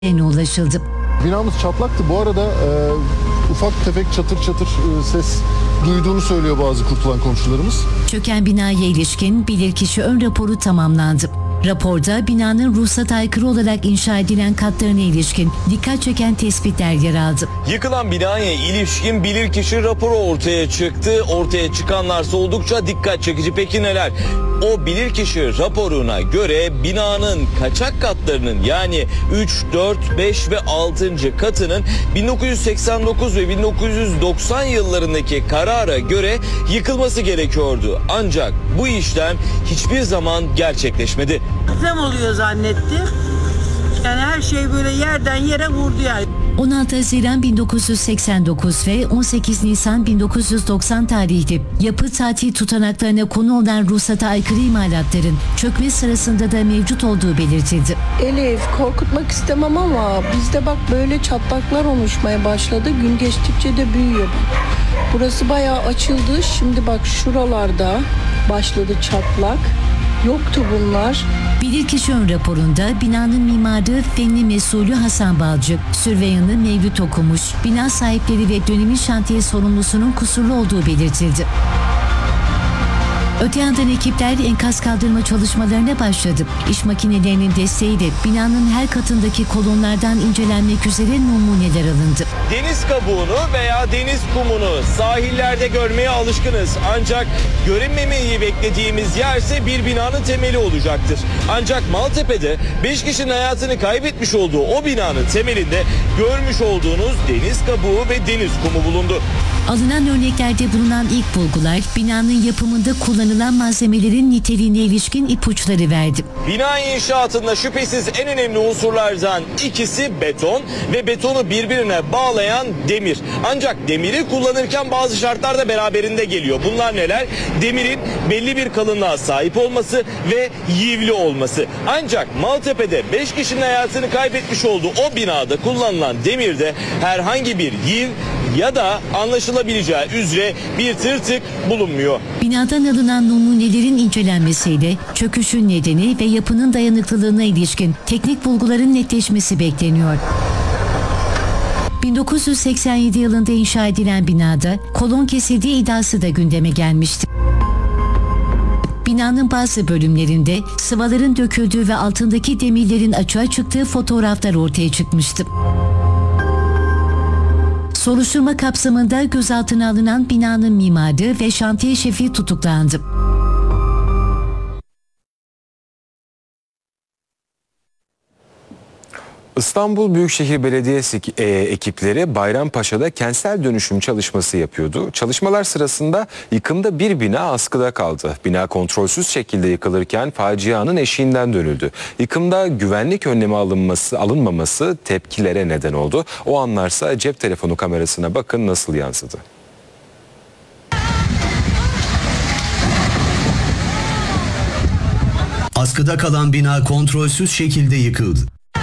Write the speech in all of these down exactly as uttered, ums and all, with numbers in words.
en ulaşıldı. Binamız çatlaktı. Bu arada e, ufak tefek çatır çatır e, ses duyduğunu söylüyor bazı kurtulan komşularımız. Çöken binaya ilişkin bilirkişi ön raporu tamamlandı. Raporda binanın ruhsata aykırı olarak inşa edilen katlarına ilişkin dikkat çeken tespitler yer aldı. Yıkılan binaya ilişkin bilirkişi raporu ortaya çıktı. Ortaya çıkanlarsa oldukça dikkat çekici. Peki neler? O bilirkişi raporuna göre binanın kaçak katlarının yani üç, dört, beş ve altıncı katının bin dokuz yüz seksen dokuz ve bin dokuz yüz doksan yıllarındaki karara göre yıkılması gerekiyordu. Ancak bu işlem hiçbir zaman gerçekleşmedi. Deprem oluyor zannetti. Yani her şey böyle yerden yere vurdu yani. on altı Haziran bin dokuz yüz seksen dokuz ve on sekiz Nisan bin dokuz yüz doksan tarihli yapı tatil tutanaklarına konu olan ruhsata aykırı imalatların çökme sırasında da mevcut olduğu belirtildi. Elif, korkutmak istemem ama bizde bak böyle çatlaklar oluşmaya başladı. Gün geçtikçe de büyüyor. Burası bayağı açıldı. Şimdi bak şuralarda başladı çatlak. Yoktu bunlar. Bilirkişi ön raporunda binanın mimarı fenli mesulü Hasan Balcı, sürveyanı Mevlüt Okumuş, bina sahipleri ve dönemin şantiye sorumlusunun kusurlu olduğu belirtildi. Öte yandan ekipler enkaz kaldırma çalışmalarına başladı. İş makinelerinin desteğiyle binanın her katındaki kolonlardan incelenmek üzere numuneler alındı. Deniz kabuğunu veya deniz kumunu sahillerde görmeye alışkınız. Ancak görünmemeyi beklediğimiz yerse bir binanın temeli olacaktır. Ancak Maltepe'de beş kişinin hayatını kaybetmiş olduğu o binanın temelinde görmüş olduğunuz deniz kabuğu ve deniz kumu bulundu. Alınan örneklerde bulunan ilk bulgular binanın yapımında kullanılan malzemelerin niteliğine ilişkin ipuçları verdi. Bina inşaatında şüphesiz en önemli unsurlardan ikisi beton ve betonu birbirine bağlayan demir. Ancak demiri kullanırken bazı şartlar da beraberinde geliyor. Bunlar neler? Demirin belli bir kalınlığa sahip olması ve yivli olması. Ancak Maltepe'de beş kişinin hayatını kaybetmiş olduğu o binada kullanılan demirde herhangi bir yiv ya da anlaşılabileceği üzere bir tırtık bulunmuyor. Binadan alınan numunelerin incelenmesiyle çöküşün nedeni ve yapının dayanıklılığına ilişkin teknik bulguların netleşmesi bekleniyor. bin dokuz yüz seksen yedi yılında inşa edilen binada kolon kesildiği iddiası da gündeme gelmişti. Binanın bazı bölümlerinde sıvaların döküldüğü ve altındaki demirlerin açığa çıktığı fotoğraflar ortaya çıkmıştı. Soruşturma kapsamında gözaltına alınan binanın mimarı ve şantiye şefi tutuklandı. İstanbul Büyükşehir Belediyesi e, ekipleri Bayrampaşa'da kentsel dönüşüm çalışması yapıyordu. Çalışmalar sırasında yıkımda bir bina askıda kaldı. Bina kontrolsüz şekilde yıkılırken facianın eşiğinden dönüldü. Yıkımda güvenlik önlemi alınması, alınmaması tepkilere neden oldu. O anlarsa cep telefonu kamerasına bakın nasıl yansıdı. Askıda kalan bina kontrolsüz şekilde yıkıldı.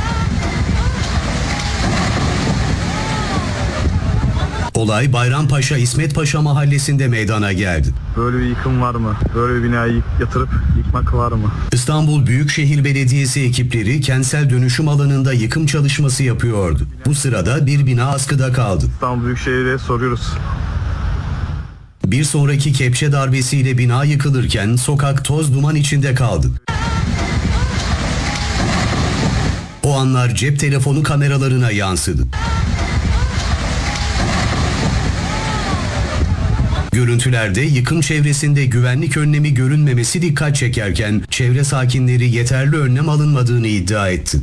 Olay Bayrampaşa İsmet Paşa mahallesinde meydana geldi. Böyle bir yıkım var mı? Böyle bir binayı yatırıp yıkmak var mı? İstanbul Büyükşehir Belediyesi ekipleri kentsel dönüşüm alanında yıkım çalışması yapıyordu. Bu sırada bir bina askıda kaldı. İstanbul Büyükşehir'e soruyoruz. Bir sonraki kepçe darbesiyle bina yıkılırken sokak toz duman içinde kaldı. O anlar cep telefonu kameralarına yansıdı. Görüntülerde yıkım çevresinde güvenlik önlemi görünmemesi dikkat çekerken çevre sakinleri yeterli önlem alınmadığını iddia etti.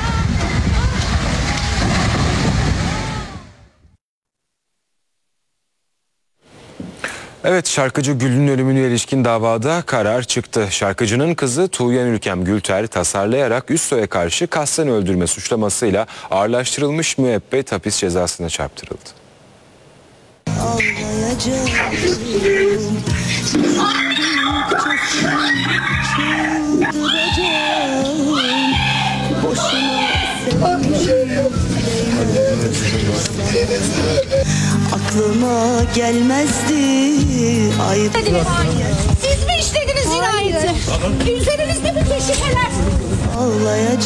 Evet, şarkıcı Gül'ün ölümüne ilişkin davada karar çıktı. Şarkıcının kızı Tuğyan Ülkem Gülter tasarlayarak Üsto'ya karşı kasten öldürme suçlamasıyla ağırlaştırılmış müebbet hapis cezasına çarptırıldı. Aklıma gelmezdi ayıp. Siz mi işlediniz cinayeti? Üzerinizde bütün şüpheler. Ağlayacağım.